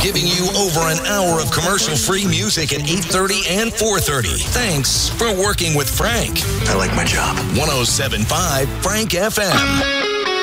giving you over an hour of commercial-free music at 8:30 and 4:30. Thanks for working with Frank. I like my job. 107.5 Frank FM.